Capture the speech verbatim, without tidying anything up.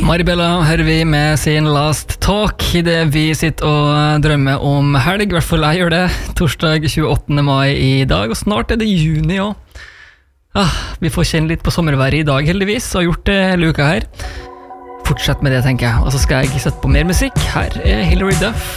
Maribella hører vi med sin Last Talk I det vi sitter og drømmer om helg, I hvert fall jeg gjør det. Torsdag tjueåttende mai I dag, og snart er det juni også. Ah, vi får kjenne litt på sommerværet I dag heldigvis, og har gjort det hele uka her. Fortsett med det, tenker jeg. Og så skal jeg sette på mer musikk. Her er Hilary Duff.